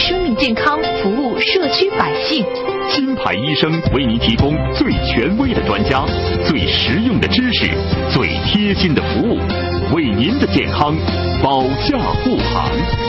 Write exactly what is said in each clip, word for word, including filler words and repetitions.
生命健康，服务社区百姓。 金牌医生为您提供最权威的专家、最实用的知识、最贴心的服务，为您的健康保驾护航。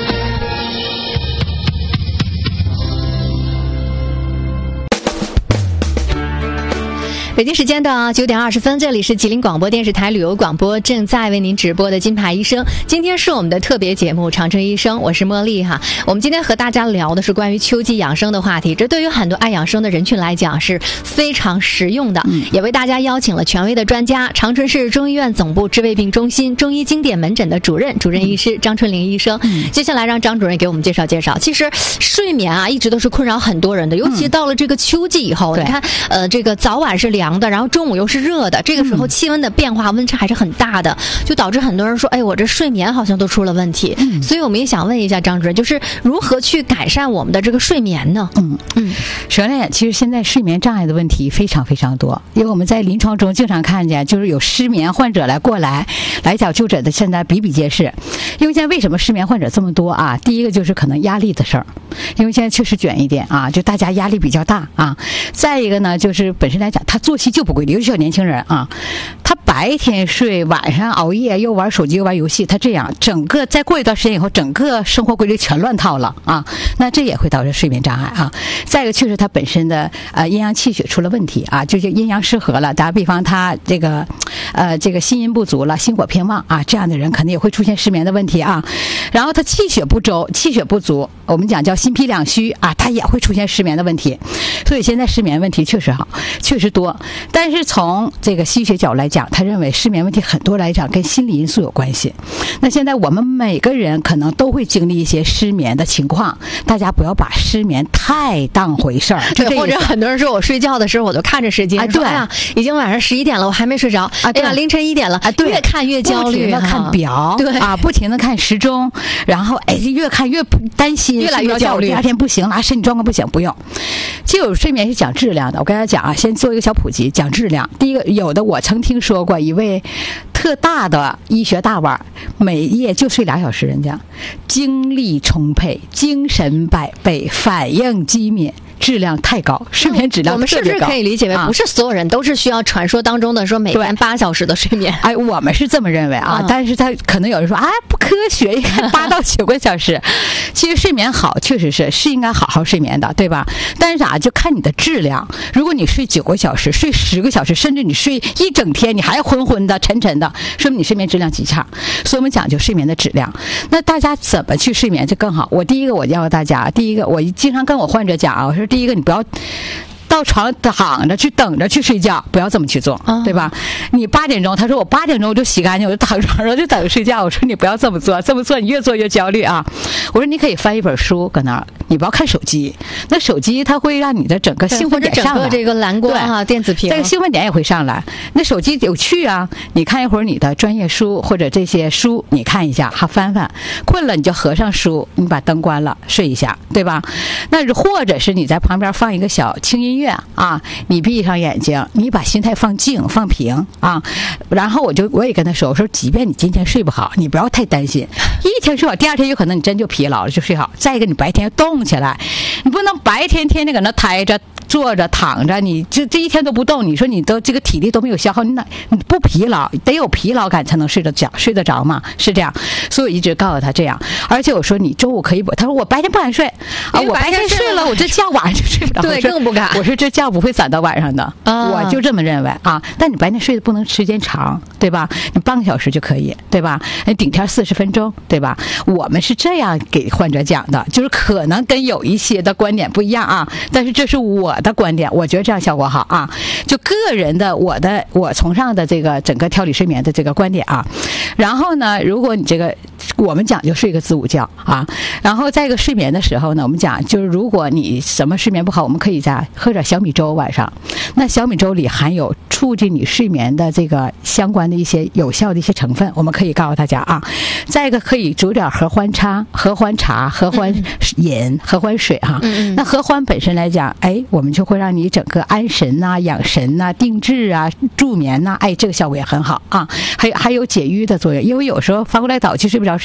北京时间的九点二十分，这里是吉林广播电视台旅游广播，正在为您直播的金牌医生。今天是我们的特别节目《长春医生》，我是茉莉哈。我们今天和大家聊的是关于秋季养生的话题，这对于很多爱养生的人群来讲是非常实用的。嗯、也为大家邀请了权威的专家，长春市中医院总部治胃病中心中医经典门诊的主任主任医师张春玲医生。嗯、接下来让张主任给我们介绍介绍。其实睡眠啊，一直都是困扰很多人的，尤其到了这个秋季以后，嗯、你看，呃，这个早晚是凉的，然后中午又是热的，这个时候气温的变化温差还是很大的，就导致很多人说，哎，我这睡眠好像都出了问题。嗯、所以我们也想问一下张主任，就是如何去改善我们的这个睡眠呢？ 嗯嗯，首先，其实现在睡眠障碍的问题非常非常多，因为我们在临床中经常看见，就是有失眠患者来过来来找就诊的，现在比比皆是。因为现在为什么失眠患者这么多啊？第一个就是可能压力的事儿，因为现在确实卷一点啊，就大家压力比较大啊。再一个呢，就是本身来讲，他作息就不规律，尤其小年轻人啊，他白天睡，晚上熬夜，又玩手机又玩游戏，他这样整个再过一段时间以后，整个生活规律全乱套了啊，那这也会导致睡眠障碍啊。再一个，确实他本身的呃阴阳气血出了问题啊，就是阴阳失和了。打个比方，他这个呃这个心阴不足了，心火偏旺啊，这样的人可能也会出现失眠的问题啊。然后他气血不周，气血不足，我们讲叫心脾两虚啊，他也会出现失眠的问题。所以现在失眠问题确实好，确实多。但是从这个西医学角度来讲，他认为失眠问题很多来讲跟心理因素有关系。那现在我们每个人可能都会经历一些失眠的情况，大家不要把失眠太当回事儿。 对，或者很多人说我睡觉的时候我都看着时间， 啊、对呀、啊，已经晚上十一点了，我还没睡着，啊，哎呀，凌晨一点了，啊，对，越看越焦虑， 不停的看表， 对啊，不停的看时钟，然后哎，越看越担心， 越来越焦虑， 第二天不行了，身体状况不行，不用。其实有睡眠是讲质量的，我跟大家讲啊，先做一个小普及，讲质量。第一个，有的我曾听说过一位特大的医学大腕，每夜就睡俩小时，人家精力充沛，精神百倍，反应机敏。质量太高，睡眠质量特别高。 我们是不是可以理解为，不是所有人都是需要传说当中的说每天八小时的睡眠？ 哎，我们是这么认为啊，嗯、但是他可能有人说，哎，不科学，应该八到九个小时。其实睡眠好，确实是是应该好好睡眠的，对吧？但是啥、啊，就看你的质量。如果你睡九个小时，睡十个小时，甚至你睡一整天，你还昏昏的、沉沉的，说明你睡眠质量极差。所以我们讲究睡眠的质量。那大家怎么去睡眠就更好？我第一个我要大家，第一个我经常跟我患者讲啊，我说。第一个，你不要到床躺着去等着去睡觉，不要这么去做，哦、对吧？你八点钟，他说我八点钟我就洗干净，我就躺床上就等着睡觉。我说你不要这么做，这么做你越做越焦虑啊！我说你可以翻一本书搁那儿，你不要看手机。那手机它会让你的整个兴奋点上来， 整个这个蓝光哈、啊，电子屏， 这个兴奋点也会上来。那手机有趣啊，你看一会儿你的专业书或者这些书，你看一下，哈，翻翻。困了你就合上书，你把灯关了，睡一下，对吧？那或者是你在旁边放一个小轻音乐啊，你闭上眼睛，你把心态放静放平啊。然后我就我也跟他说，我说即便你今天睡不好，你不要太担心，一天睡好，第二天有可能你真就疲劳了就睡好。再一个，你白天要动起来，你不能白天天天搁那呆着坐着躺着，你这这一天都不动，你说你都这个体力都没有消耗，你哪你不疲劳？得有疲劳感才能睡得着睡得着嘛，是这样。所以我一直告诉他这样，而且我说你中午可以不，他说我白天不敢睡啊，我白天睡了，我这觉晚上就睡不着， 对，更不敢。 我说这觉不会攒到晚上的，啊、我就这么认为啊。但你白天睡的不能时间长，对吧？你半个小时就可以，对吧？你顶天四十分钟，对吧？我们是这样给患者讲的，就是可能跟有一些的观点不一样啊，但是这是我的观点，我觉得这样效果好啊。就个人的我的我崇尚的这个整个调理睡眠的这个观点啊。然后呢，如果你这个我们讲究睡个子午觉啊，然后在一个睡眠的时候呢，我们讲就是如果你什么睡眠不好，我们可以在喝点小米粥晚上。那小米粥里含有促进你睡眠的这个相关的一些有效的一些成分，我们可以告诉大家啊。再一个可以煮点合欢茶、合欢茶、合欢饮、合欢水哈、啊。那合欢本身来讲，哎，我们就会让你整个安神呐、啊、养神呐、啊、定志啊、助眠呐、啊，哎，这个效果也很好啊。还有还有解郁的作用，因为有时候翻过来倒去睡不着是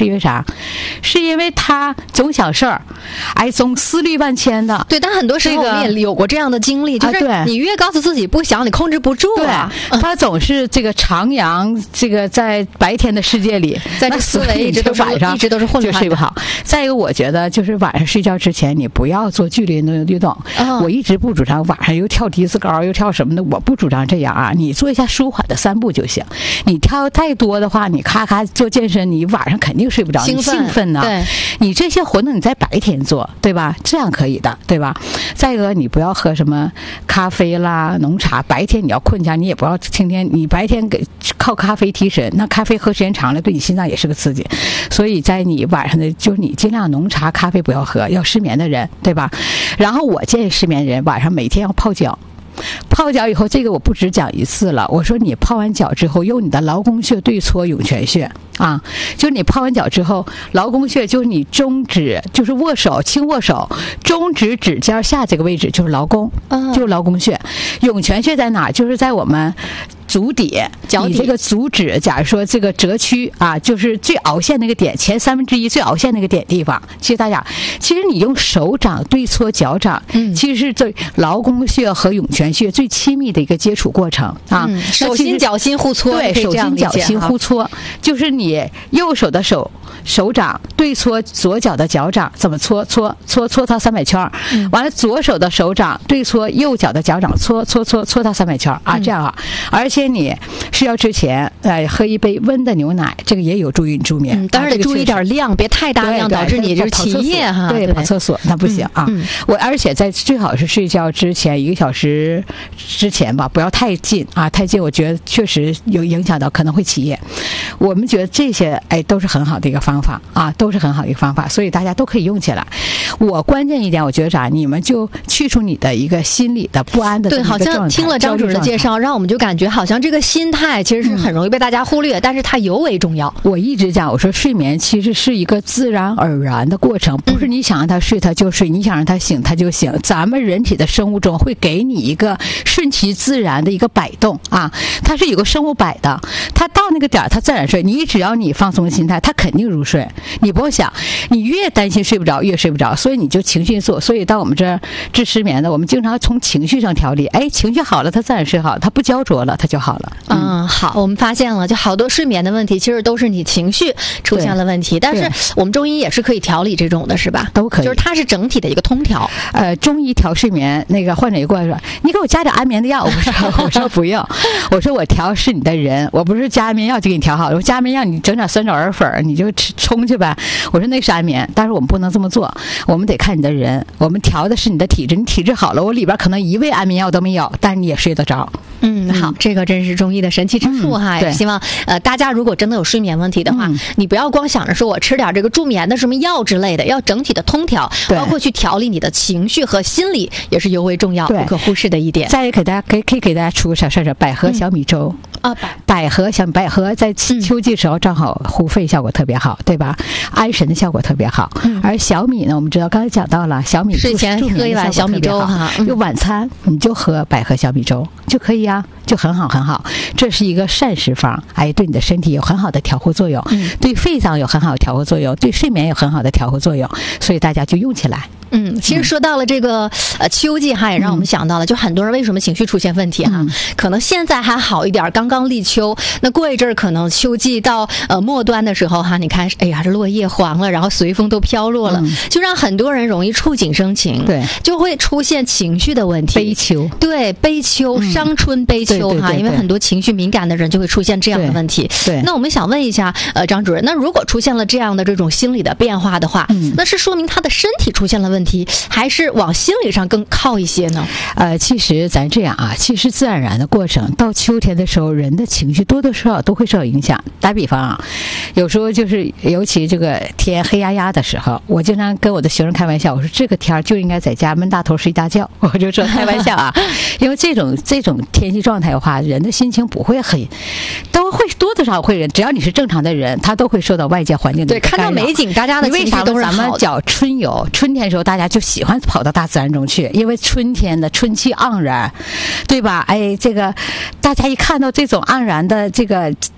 因为啥？是因为他总想事儿，哎，总思虑万千的。 对，但很多时候我们也有过这样的经历，就是你越告诉自己不想，你控制不住啊。 对，他总是这个徜徉这个在白天的世界里， 在这思维一直都是晚上一直都是混乱， 就睡不好。再一个，我觉得就是晚上睡觉之前，你不要做剧烈的运动。哦、我一直不主张晚上又跳迪斯高又跳什么的，我不主张这样啊。你做一下舒缓的散步就行。你跳太多的话，你咔咔做健身，你晚上肯定睡不着， 兴奋你兴奋呢。 对， 你这些活动你在白天做，对吧？这样可以的，对吧？再一个，你不要喝什么咖啡啦、浓茶。白天你要困下，你也不要天天你白天给靠咖啡提神，那咖啡喝时间长了，对你心脏也是个刺激。所以在你晚上的，就是你尽量浓茶、咖啡不要喝，要失眠的人，对吧？然后我建议失眠人晚上每天要泡脚。泡脚以后，这个我不只讲一次了。我说你泡完脚之后，用你的劳宫穴对搓涌泉穴啊，就是你泡完脚之后，劳宫穴就是你中指，就是握手轻握手，中指指尖下这个位置就是劳宫，就是劳宫穴。涌泉穴在哪？就是在我们足底， 脚底你这个足趾，假如说这个折曲啊，就是最凹陷那个点，前三分之一最凹陷那个点地方。其实大家，其实你用手掌对搓脚掌，嗯，其实是这劳宫穴和涌泉穴最亲密的一个接触过程啊。 嗯、手心脚心互搓， 对，手心脚心互搓，就是你右手的手手掌对搓左脚的脚掌，怎么搓？搓搓搓到三百圈儿，嗯、完了左手的手掌对搓右脚的脚掌，搓搓搓搓到三百圈儿啊，这样啊，而且。而且你睡觉之前，呃，喝一杯温的牛奶，这个也有助于你助眠。 嗯，当然得注意点量，别太大量，导致你这起夜哈。 对，跑厕所那不行啊。嗯嗯、我而且在最好是睡觉之前一个小时之前吧，不要太近啊，太近我觉得确实有影响到，可能会起夜。我们觉得这些哎都是很好的一个方法啊，都是很好的一个方法，所以大家都可以用起来。我关键一点，我觉得啥，你们就去除你的一个心理的不安的对，好像听了张主任的介绍，让我们就感觉好像这个心态其实是很容易被大家忽略，嗯、但是它尤为重要。 我一直讲，我说睡眠其实是一个自然而然的过程，不是你想让他睡他就睡，你想让他醒他就醒。咱们人体的生物钟会给你一个顺其自然的一个摆动啊，它是有个生物摆的，它到那个点它自然睡。你只要你放松心态，它肯定入睡。你不要想，你越担心睡不着，越睡不着，所以你就情绪素。所以到我们这儿治失眠的，我们经常从情绪上调理。哎，情绪好了，他自然睡好，他不焦灼了，他就好了。 嗯，嗯好，我们发现了，就好多睡眠的问题，其实都是你情绪出现了问题。但是我们中医也是可以调理这种的，是吧？ 都可以， 就是它是整体的一个通调。 呃，中医调睡眠，那个患者一过来说：“你给我加点安眠的药。”我说：“我说不用，我说我调是你的人，我不是加安眠药就给你调好。我说加安眠药你整点酸枣仁粉，你就吃冲去呗。我说那是安眠，但是我们不能这么做，我们得看你的人，我们调的是你的体质，你体质好了，我里边可能一味安眠药都没有，但是你也睡得着。” 嗯，好，这个真是中医的神奇之处哈！也希望呃大家如果真的有睡眠问题的话，嗯、你不要光想着说我吃点这个助眠的什么药之类的，要整体的通调，包括去调理你的情绪和心理，也是尤为重要、不可忽视的一点。 再给大家可以可以给大家出个小事儿，百合小米粥。 啊、嗯， 百百合小百合在秋季时候正好护肺效果特别好，对吧？安神的效果特别好。嗯、而小米呢，我们知道刚才讲到了，小米睡前喝一碗小米粥哈， 就晚餐你就喝百合小米粥就可以啊，就很好很好。这是一个膳食方，哎，对你的身体有很好的调和作用，嗯、对肺脏有很好的调和作用，对睡眠有很好的调和作用，所以大家就用起来。 嗯，其实说到了这个呃秋季哈，也让我们想到了，就很多人为什么情绪出现问题哈，嗯、可能现在还好一点，刚刚立秋，那过一阵儿可能秋季到呃末端的时候哈，你看，哎呀，这落叶黄了，然后随风都飘落了，嗯、就让很多人容易触景生情， 对， 就会出现情绪的问题， 悲秋， 对，悲秋、嗯、伤春悲秋哈，因为很多情绪敏感的人就会出现这样的问题。 对， 那我们想问一下，呃，张主任，那如果出现了这样的这种心理的变化的话，嗯、那是说明他的身体出现了问题，还是？是往心理上更靠一些呢？ 呃，其实咱这样啊，其实自然而然的过程，到秋天的时候，人的情绪多多少少都会受到影响。打比方啊，有时候就是尤其这个天黑压压的时候，我经常跟我的学生开玩笑，我说这个天就应该在家闷大头睡大觉，我就说开玩笑啊，因为这种这种天气状态的话，人的心情不会很，都会多多少少会，只要你是正常的人，他都会受到外界环境的对，看到美景，大家的情绪都是好的。 为啥咱们讲春游，春天的时候大家就喜欢跑到大自然中去，因为春天的春气盎然，对吧？哎，这个大家一看到这种盎然的这个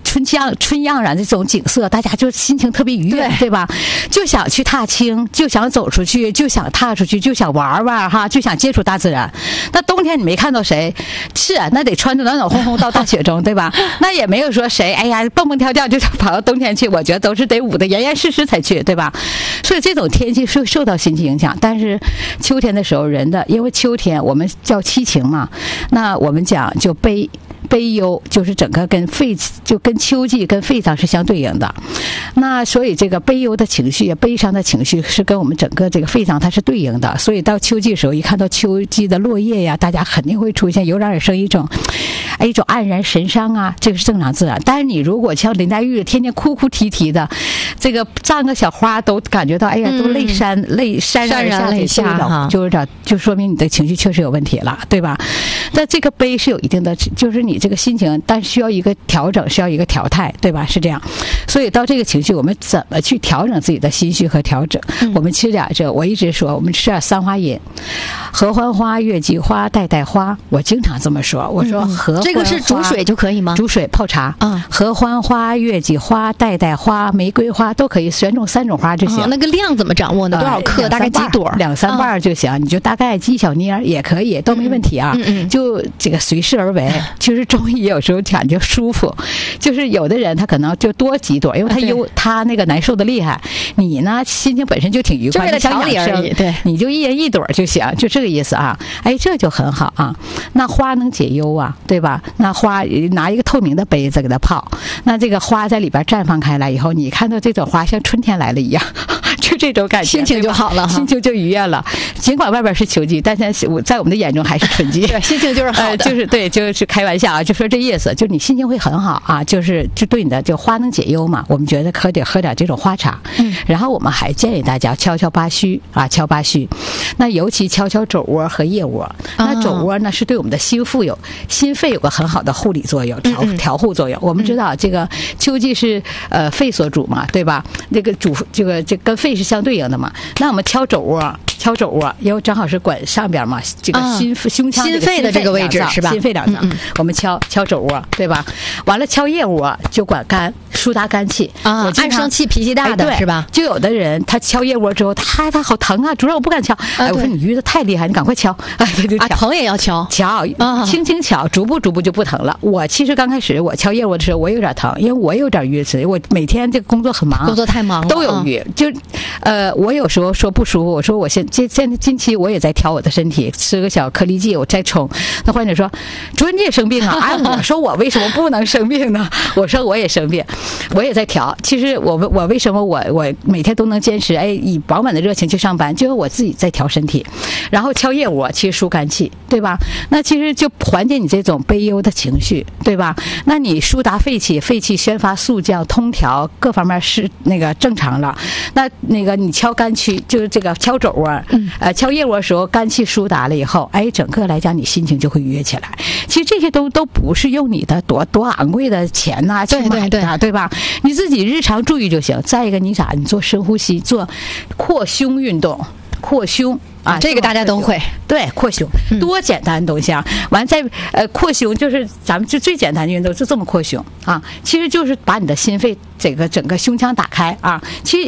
春江春漾然的这种景色，大家就心情特别愉悦， 对, 对吧？就想去踏青，就想走出去，就想踏出去，就想玩玩哈，就想接触大自然。那冬天你没看到谁？是啊，那得穿着暖暖烘烘到大雪中，对吧？那也没有说谁哎呀蹦蹦跳跳就跑到冬天去，我觉得都是得捂得严严实实才去，对吧？所以这种天气是受到心情影响。但是秋天的时候，人的因为秋天我们叫七情嘛，那我们讲就悲。悲忧就是整个跟肺就跟秋季跟肺脏是相对应的，那所以这个悲忧的情绪、悲伤的情绪是跟我们整个这个肺脏它是对应的。所以到秋季的时候，一看到秋季的落叶呀，大家肯定会出现油然而生一种，哎一种黯然神伤啊，这个是正常自然。但是你如果像林黛玉天天哭哭啼啼的，这个葬个小花都感觉到哎呀都泪潸、嗯、泪潸然而下， 泪下哈， 就有点就说明你的情绪确实有问题了，对吧？那这个悲是有一定的，就是你这个心情，但需要一个调整，需要一个调态，对吧？是这样。所以到这个情绪，我们怎么去调整自己的心绪和调整？嗯、我们吃点这，我一直说，我们吃点三花饮，合欢花、月季花、代代花。我经常这么说，我说合欢花、嗯、 这个是煮水就可以吗？ 煮水泡茶啊，合欢花、月季花、代代花、玫瑰花都可以，选种三种花就行。 哦、那个量怎么掌握呢？多少克？呃、大概几朵？ 两三瓣就行，啊、你就大概几小捏也可以，都没问题啊。嗯嗯，就这个随事而为。其实中医有时候感觉舒服，就是有的人他可能就多几朵，因为他忧、啊、他那个难受的厉害。你呢心情本身就挺愉快， 就为了调理而已，对， 你就一人一朵就行，就这个意思啊。哎，这就很好啊。那花能解忧啊，对吧？那花拿一个透明的杯子给它泡，那这个花在里边绽放开来以后，你看到这种花像春天来了一样。就这种感觉， 心情就好了， 心情就愉悦了。尽管外边是秋季，但是我在我们的眼中还是春季。 对，心情就是好的， 呃、就是对，就是开玩笑啊，就说这意思，就你心情会很好啊，就是就对你的就花能解忧嘛。我们觉得可得喝点这种花茶，嗯，然后我们还建议大家敲敲八虚啊，敲八虚。那尤其敲敲肘窝和腋窝。那肘窝呢是对我们的心腹有心肺有个很好的护理作用，调调护作用。我们知道这个秋季是呃肺所主嘛，对吧？那个主这个这跟肺是相对应的嘛。那我们敲肘窝，敲肘窝，因为正好是管上边嘛，这个心、啊、胸腔心肺的这个位置是吧？ 心肺两脏，嗯嗯我们敲敲肘窝，对吧？完了敲腋窝就管肝，疏达肝气啊。爱生气、脾气大的、哎、是吧？ 就有的人他敲腋窝之后，他他好疼啊，主任我不敢敲。哎，啊、我说你淤的太厉害，你赶快敲。哎，他就敲。啊， 疼也要敲， 敲，啊、轻轻敲，逐步逐步就不疼了。我其实刚开始我敲腋窝的时候，我有点疼，因为我有点淤青，我每天这个工作很忙， 工作太忙了， 都有淤。嗯、就呃，我有时候说不舒服，我说我现现现在近期我也在调我的身体，吃个小颗粒剂，我再冲。那患者说：“主任你也生病啊？”哎，我说我为什么不能生病呢？我说我也生病，我也在调。其实我我为什么我我每天都能坚持？哎，以饱满的热情去上班，就是我自己在调身体，然后敲腋窝，其实疏肝气，对吧？那其实就缓解你这种悲忧的情绪，对吧？那你疏达肺气，肺气宣发肃降，通调各方面是那个正常了。那那个你敲肝区，就是这个敲肘窝，嗯，呃，敲腋窝的时候，肝气疏达了以后，哎，整个来讲你心情就会愉悦起来。其实这些都都不是用你的多多昂贵的钱呐、啊、去买的， 对, 对, 对, 对吧？你自己日常注意就行。再一个，你咋？你做深呼吸，做扩胸运动，扩胸。啊， 这个大家都会， 对，扩胸多简单的东西啊！完再呃扩胸，就是咱们就最简单的运动，就这么扩胸啊，其实就是把你的心肺这个整个胸腔打开啊，其实。